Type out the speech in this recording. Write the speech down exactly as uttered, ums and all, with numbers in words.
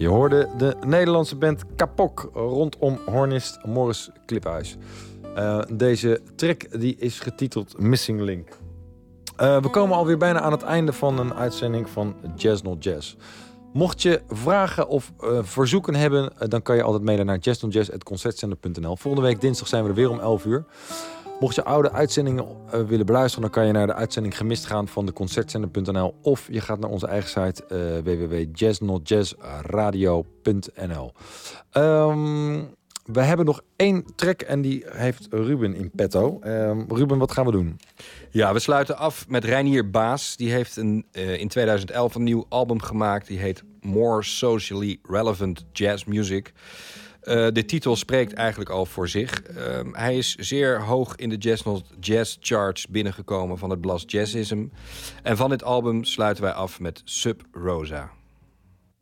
Je hoorde de Nederlandse band Kapok rondom hornist Morris Kliphuis. Uh, deze track die is getiteld Missing Link. Uh, we komen alweer bijna aan het einde van een uitzending van Jazz Not Jazz. Mocht je vragen of uh, verzoeken hebben, uh, dan kan je altijd mailen naar jazz not jazz at concertcenter punt n l. Volgende week dinsdag zijn we er weer om elf uur. Mocht je oude uitzendingen uh, willen beluisteren, dan kan je naar de uitzending Gemist gaan van de concertcenter punt n l. Of je gaat naar onze eigen site uh, w w w punt jazz not jazz radio punt n l. Um, we hebben nog één track en die heeft Ruben in petto. Um, Ruben, wat gaan we doen? Ja, we sluiten af met Reinier Baas. Die heeft een, uh, in tweeduizend elf een nieuw album gemaakt. Die heet More Socially Relevant Jazz Music. Uh, de titel spreekt eigenlijk al voor zich. Uh, hij is zeer hoog in de Jazz Not Jazz charts binnengekomen van het blad Jazzism. En van dit album sluiten wij af met Sub Rosa.